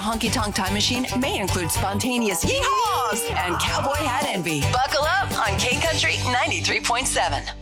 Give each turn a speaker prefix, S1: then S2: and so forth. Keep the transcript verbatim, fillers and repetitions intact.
S1: honky tonk time machine may include spontaneous yeehaws and cowboy hat envy. Buckle up on K Country ninety-three point seven.